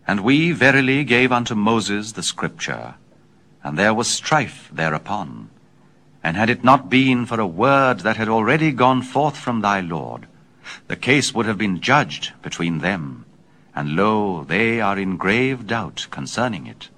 And we verily gave unto Moses the scripture, and there was strife thereupon. And had it not been for a word that had already gone forth from thy Lord, the case would have been judged between them, and lo, they are in grave doubt concerning it.